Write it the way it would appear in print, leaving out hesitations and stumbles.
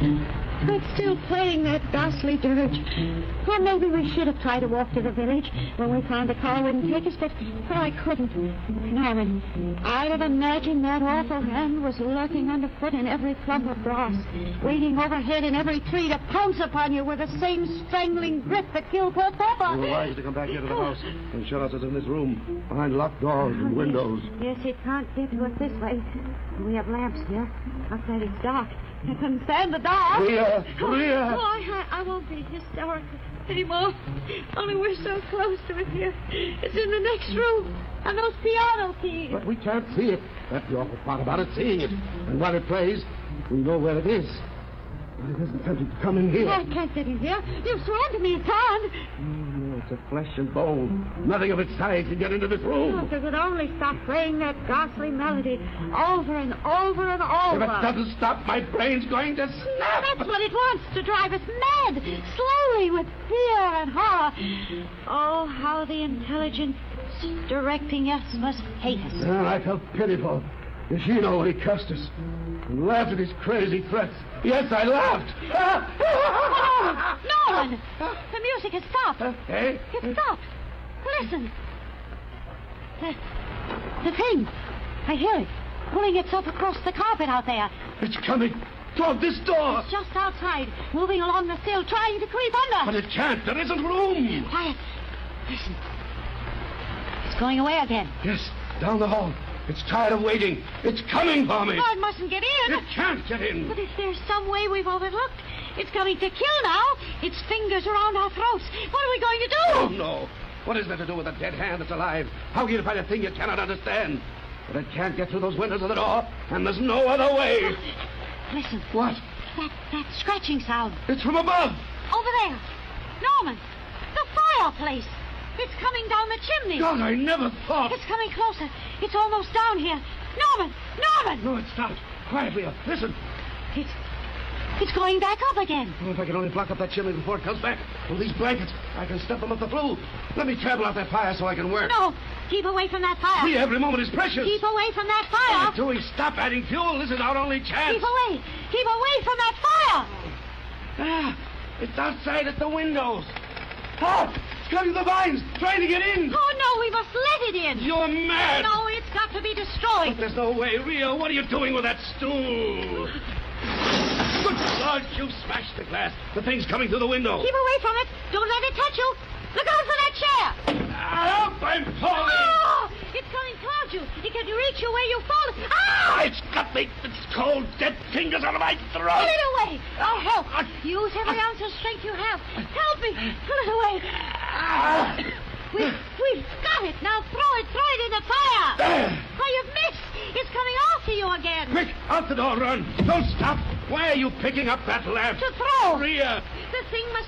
It's still playing that ghastly dirge. Or maybe we should have tried to walk to the village when we found the car wouldn't take us, but I couldn't. Norman, I'd have imagined that awful hand was lurking underfoot in every clump of grass, waiting overhead in every tree to pounce upon you with the same strangling grip that killed poor Papa. We were wise to come back here to the house and shut us in this room, behind locked doors and windows. Yes, he can't get to us this way. We have lamps here. Outside it's dark. I couldn't stand the dark. Maria! Oh, I won't be hysterical anymore. Only we're so close to it here. It's in the next room. And those piano keys. But we can't see it. That's the awful part about it, seeing it. And while it plays, we know where it is. But it isn't tempting to come in here. I can't get in here. You've sworn to me it can't. No, it's a flesh and bone. Nothing of its size can get into this room. Oh, if it would only stop playing that ghastly melody over and over and over. If it doesn't stop, my brain's going to snap. That's what it wants, to drive us mad, slowly, with fear and horror. Oh, how the intelligence directing us must hate us. And I felt pitiful. Does she know when he cussed us and laughed at his crazy threats? Yes, I laughed. Norman! The music has stopped. Eh? It stopped. Listen. The thing. I hear it. Pulling itself across the carpet out there. It's coming toward this door. It's just outside, moving along the sill, trying to creep under. But it can't. There isn't room. Quiet. Listen. It's going away again. Yes, down the hall. It's tired of waiting. It's coming for me. Oh, it mustn't get in. It can't get in. But if there's some way we've overlooked, it's coming to kill now. Its fingers around our throats. What are we going to do? Oh, no. What is there to do with a dead hand that's alive? How can you find a thing you cannot understand? But it can't get through those windows of the door, and there's no other way. Listen. What? That scratching sound. It's from above. Over there. Norman, the fireplace. It's coming down the chimney. God, I never thought. It's coming closer. It's almost down here. Norman! No, it's stopped. Quietly, listen. It's going back up again. Oh, if I can only block up that chimney before it comes back. With these blankets, I can stuff them up the flue. Let me trample out that fire so I can work. No, keep away from that fire. See, every moment is precious. Keep away from that fire. Until we stop adding fuel, this is our only chance. Keep away from that fire. Ah, it's outside at the windows. Ah, it's cutting the vines, trying to get in. Oh, no, we must let it in. You're mad. No, it's got to be destroyed. But there's no way, Rio. What are you doing with that stool? Good God, you've smashed the glass. The thing's coming through the window. Keep away from it. Don't let it touch you. Look out for that chair. Help, I'm falling. Oh, it's coming towards you. It can reach you where you fall. Ah! It's got me. Its cold, dead fingers out of my throat. Pull it away. Oh, help. Use every ounce of strength you have. Help me. Pull it away. We've got it. Now throw it in the fire. Oh, you've missed. It's coming after you again. Quick, out the door, run. Don't stop. Why are you picking up that lamp? To throw. Rhea. The thing must